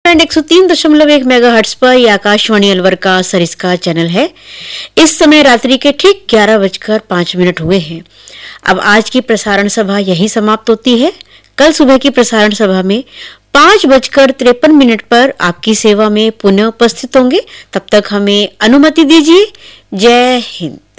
Band 103.1 megahertz पर यह आकाशवाणी अलवर का सरिस्का चैनल है। इस समय रात्रि के ठीक 11:05 हुए हैं। अब आज की प्रसारण सभा यहीं समाप्त होती है। कल सुबह की प्रसारण सभा में 5:53 पर आपकी सेवा में पुनः उपस्थित होंगे। तब तक हमें अनुमति दीजिए। जय हिंद।